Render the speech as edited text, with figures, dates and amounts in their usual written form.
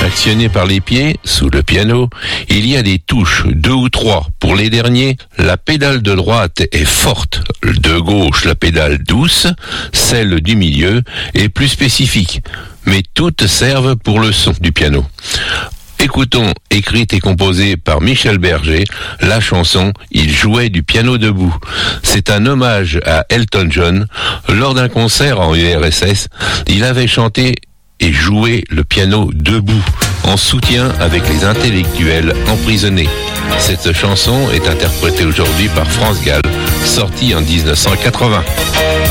Actionnés par les pieds, sous le piano, il y a des touches, 2 ou 3. Pour les derniers, la pédale de droite est forte, de gauche la pédale douce, celle du milieu est plus spécifique, mais toutes servent pour le son du piano. Écoutons, écrite et composée par Michel Berger, la chanson « Il jouait du piano debout ». C'est un hommage à Elton John. Lors d'un concert en URSS, il avait chanté et joué le piano debout, en soutien avec les intellectuels emprisonnés. Cette chanson est interprétée aujourd'hui par France Gall, sortie en 1980.